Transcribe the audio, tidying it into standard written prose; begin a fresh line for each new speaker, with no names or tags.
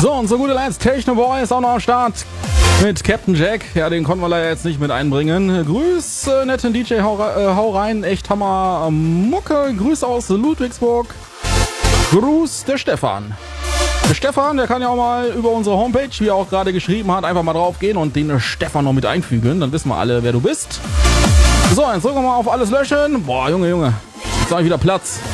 So, und zu guter Letzt, Techno Boy ist auch noch am Start mit Captain Jack. Ja, den konnten wir leider jetzt nicht mit einbringen. Grüß, netten DJ, hau rein, echt Hammer Mucke. Grüß aus Ludwigsburg. Gruß der Stefan. Der Stefan, der kann ja auch mal über unsere Homepage, wie er auch gerade geschrieben hat, einfach mal drauf gehen und den Stefan noch mit einfügen. Dann wissen wir alle, wer du bist. So, jetzt drücken wir mal auf alles löschen. Boah, Junge, jetzt habe ich wieder Platz.